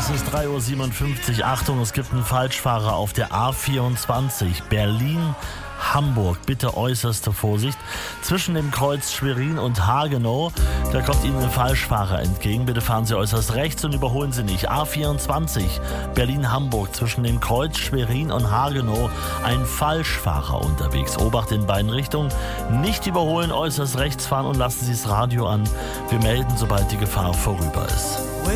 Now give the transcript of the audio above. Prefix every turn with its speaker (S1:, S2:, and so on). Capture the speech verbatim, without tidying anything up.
S1: Es ist drei Uhr siebenundfünfzig. Achtung, es gibt einen Falschfahrer auf der A vierundzwanzig. Berlin-Hamburg. Bitte äußerste Vorsicht. Zwischen dem Kreuz Schwerin und Hagenow, da kommt Ihnen ein Falschfahrer entgegen. Bitte fahren Sie äußerst rechts und überholen Sie nicht. A vierundzwanzig, Berlin-Hamburg. Zwischen dem Kreuz Schwerin und Hagenow ein Falschfahrer unterwegs. Obacht in beiden Richtungen. Nicht überholen, äußerst rechts fahren und lassen Sie das Radio an. Wir melden, sobald die Gefahr vorüber ist.